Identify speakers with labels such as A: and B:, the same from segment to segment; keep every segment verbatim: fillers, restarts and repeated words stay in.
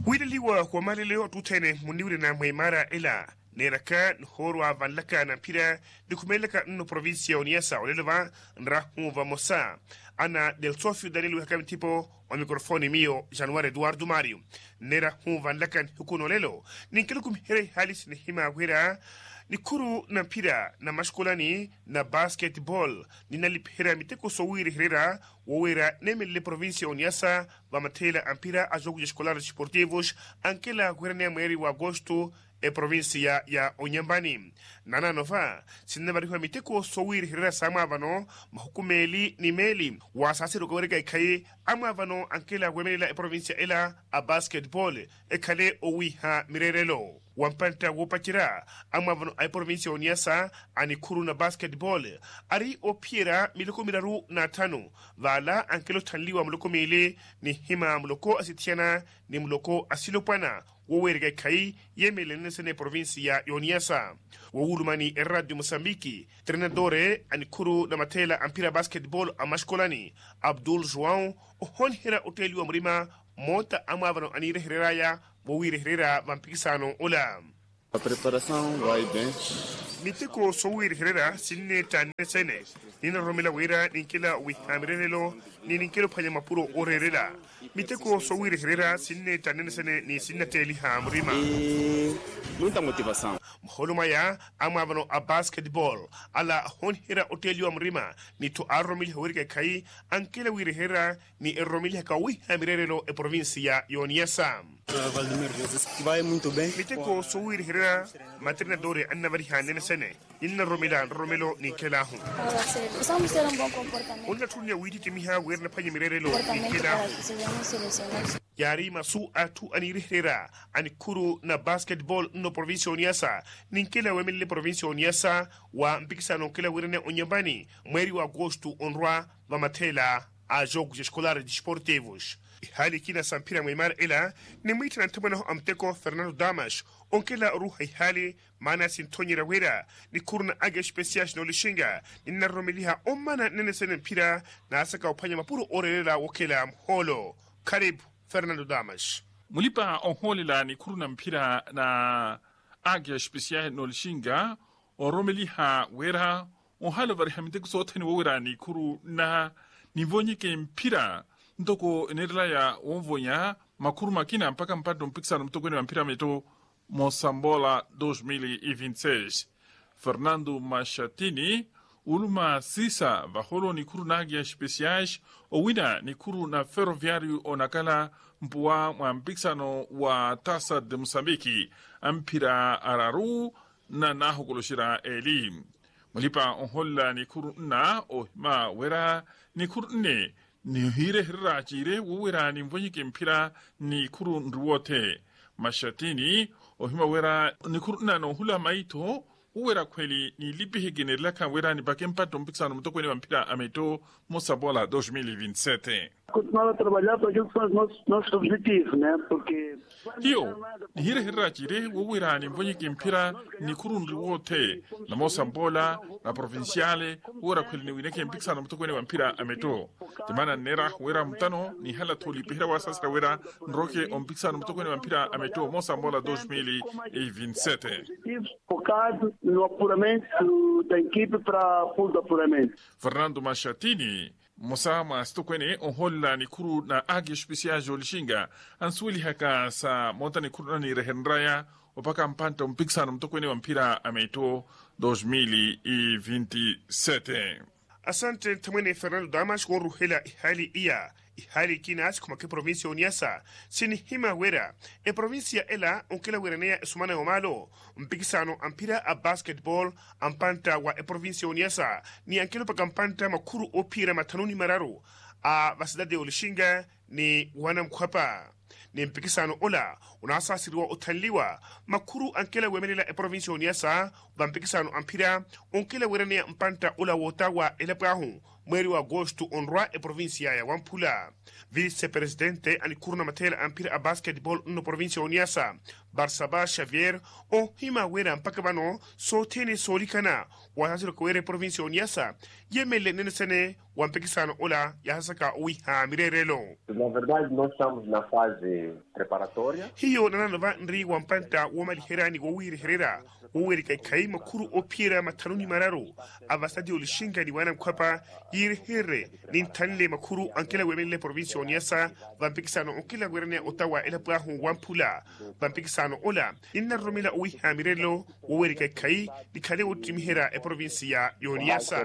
A: Widaliwa kwa malileo tutene muniwiri na mwaimara ila neraka nhorwa vanlaka na pira dikumeleka nno provincia oniasa oleleva nra huva mosa ana del sofio dalilu hakam tipo o mikrofoni mio Januari Eduardo Mario nera huva nlakan hukuno lelo ninkilukum here halis ni hima wira ni kuru na mpira na maskulani na basketball ni nalipira miteko sowiri hirera wawira nemele provincia oniasa vamatela ampira a jogos escolares esportivos ankela guernia mweri wa agosto e provincia ya Onyambani nana nova sinabariwa miteko sowiri hirera samavano mahukumeli ni meli wasasi rogorega ikai amavano ankela gwemela e provincia ela a basketball e kale owiha mirerelo wampanta wopachira amavano a provincia oniasa ani kuru na basketball ari opiera miloko miraru na tano vala ankelo tanliwa muloko mele ni hima muloko asitiana ni muloko asilopana wowerga kai yemele nesene provincia yoniasa wawulumani Radio Mosambiki trenadore anikuru na matela ampira basketball amaskolani Abdul João ohon hira hoteli wa mrima mota amavano anire hiraya wawire hirera vampikisano ola.
B: A preparação vai bem.
A: Miteko sowir hirera sinne tanesene nina romela wira ninkila wi amirelo ni ninkelo panya mapuro orerela miteko sowir hirera sinne tanesene ni sinna teli hamrima
B: e muita motivação.
A: Holumaya amavano a basketball ala hon hira hoteli wa mrima ni to aromil hawirga kai ankela wir hira ni eromil ka wi amirelo e provincia yoniasa.
B: Valdemir vai muito bem.
A: Miteko sowir hirera maternadore annavari hanene sene inna romela romelo ni kelahu
C: Precisamos ter um bom comportamento.
A: Onda tunya witi timiha werna panye mirerelo ni kelahu yari masu atu ani rihera ani kuru na basketball no provincia oniasa ninkela wemele provincia oniasa wa mpikisa no kela werna Onyambani mweri wa agosto onrwa vamatela a jogos escolares desportivos. Hali kina sampira mwaimara ela ni mwiti na tabana amteko Fernando Damas onkela ruha hali mana sintonyera wera ni kurna aga special no lishinga ni naromeliha omana nene sene mpira na asaka upanya mapuru orerela wokela mholo. Karibu Fernando Damas.
D: Mulipa onholela ni kurna mpira na aga special no lishinga oromeliha wera onhalo varihamite kusotani wera ni kuru na nivonyike mpira ntoko enerela ya onvonya makuru makina mpaka mpado mpikisano mtoko ni mpira meto Mosambola dois mil e vinte e seis. Fernando Machatini uluma sisa vaholo ni kuru nagia especiais owina ni kuru na ferroviário onakala mpua mwa mpikisano wa Taça de Moçambique ampira araru na nahokoloshira eli. Mulipa onhola ni kuru na ohima wera ni kuru ne ni hire hirra jire wera ni mvonyike mpira ni kuru nruwote. Machatini ohima wera ni kuru na no hula maito wera kweli ni lipi higene laka wera ni bakempa tompikisano mtoko ni mpira ameto Mosambola dois mil e vinte e sete.
E: Continuar a trabalhar para aquilo que são os nossos, nossos objetivos, né? Porque
D: hiyo ni hire hirra jire wera ni mvonyike mpira ni kuru nruwote na Mosambola na provinciale wera kweli ni wineke mpikisano mtoko ni mpira ameto timana nera wera mtano ni hala toli pihira wasasra wera nroke ompikisano mtoko ni mpira ameto Mosambola dois mil e vinte e sete.
E: Focado no apuramento da equipe para full do apuramento.
D: Fernando Machatini Mosama stokwene onhola ni kuru na agi especial jolishinga ansuli haka sa monta ni kuru ni rehenraya opaka mpanto mpikisano mtoko ni mpira ameto dois mil e vinte e sete.
A: Asante tamwene Fernando Damas woru hela ihali iya ihali kinas kuma ke provincia oniasa sini hima wera e provincia ela onkela weranea sumana omalo mpikisano ampira a basketball ampanta wa e provincia oniasa ni ankelo pakampanta makuru opira matanuni mararu a vasidade olishinga ni wana mkwapa ni mpikisano ola unasasiriwa utanliwa makuru ankela wemelela e provincia oniasa wa mpikisano ampira onkela weranea mpanta ola wotawa elepahu mweri wa agosto onrwa e provinsia ya Wampula. Vice-presidente ani kuruna matela ampira a basketball no provinsia Oniasa, Barsaba Xavier, o hima wera mpaka bano so tene solikana wa hasiro kwere provinsia Oniasa, yemele nenesene wampekisano ola ya hasaka ui ha mirerelo.
F: Na verdade, nós estamos na fase preparatória.
A: Hiyo nananova nri wampanta wamali herani wawiri herera, wawiri kai kai makuru opira matanuni mararo, avasadi olishinga ni wana mkwapa yiri here, nintanle makuru ankela wemele provinsia Oniasa, vampekisano onkela werene Ottawa ela prahu Wampula, vampekisano ola, inna romila ui ha mirerelo, wawiri kai kai, nikale utimihera e provinsia Oniasa.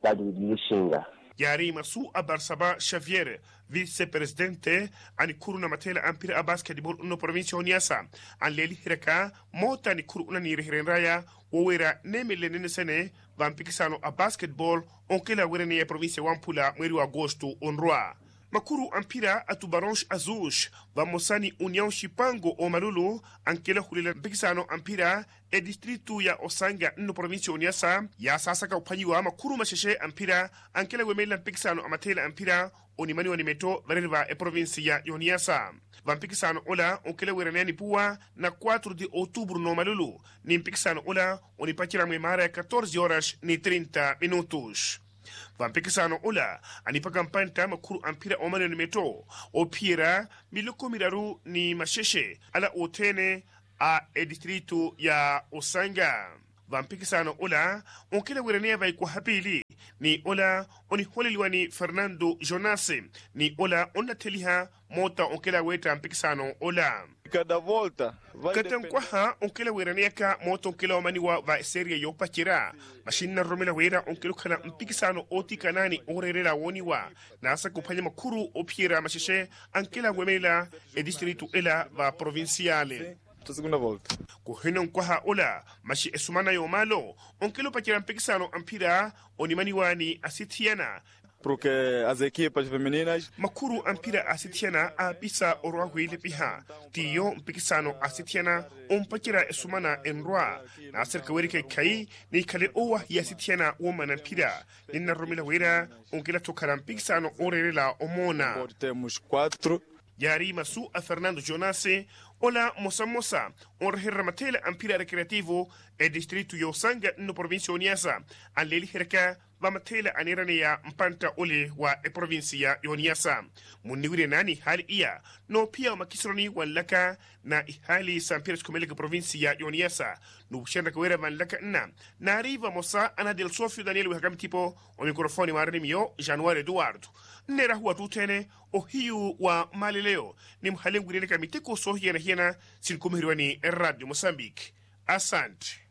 A: Yari masu a Barsaba Xavier, vice-presidente ani kuru na matela ampira a basketball no provincia Oniasa, an leli hiraka mota ni kuru una ni reherenraya wawera nemele nene sene vampikisano a basketball onkela werene ya provincia Wampula mweri wa agosto onroa. Makuru ampira atu Baronche Azush, vamosani União Chipango o Malulu, ankela hulela mpikisano ampira e distritu ya Osanga no provincia Oniasa, ya sasaka upanyiwa makuru masheshe ampira, ankela wemela mpikisano amatela ampira, onimani wanimeto varelva e provincia ya Oniasa. Vampikisano ola, onkela weranani puwa, na quatro de outubro no Malulu, ni mpikisano ola, onipachira mwemara ya catorze horas ni trinta minutos. Vampikisano ola anipaka mpanta makuru ampira omane nimeto opira miloko miraru ni masheshe ala otene a e distrito ya Osanga. Vampikisano ola onkela wiranea vai kwa hapili ni ola oni holeliwani Fernando Jonase ni ola onateliha mota onkela weta mpikisano ola.
B: Cada volta vai
A: Katankwaha onkela wiraneka moto onkela omaniwa va serie yo pachira mashina romela wera onkelo kana mpikisano oti kanani orerera woniwa na asa kupanya makuru opira masheshe ankela wemela e distrito ela va provinciale.
B: Segunda volta.
A: Kuhino nkwaha ola mashi esumana yo malo onkelo pachira mpikisano ampira onimaniwani asitiana.
B: Porque as equipas femininas
A: makuru ampira asitiana a bisa orwa ile piha tiyo mpikisano asitiana ompachira esumana enrwa na aserka werike kai ni kale owa ya asitiana woman ampira nina romila wera onkela tokara mpikisano orerela omona.
B: Temos quatro.
A: Yari masu a Fernando Jonase ola mosa mosa onreherra matela ampira recreativo e distrito yo Osanga no provincia Oniasa an leli herka va matela anirane ya mpanta ole wa e provincia Oniasa muniwire nani hali iya no pia makisroni walaka na ihali Sampieres Comelec provincia Oniasa no bushenda kwera vanlaka na na riva mosa ana del Sofio Daniel wihagam tipo o mikrofoni marani mio January Eduardo nera huwa tutene o hiu wa malileo ni mhalengu nileka miteko sohi na hiena sinkumiriwani Radio Mozambique. Asante.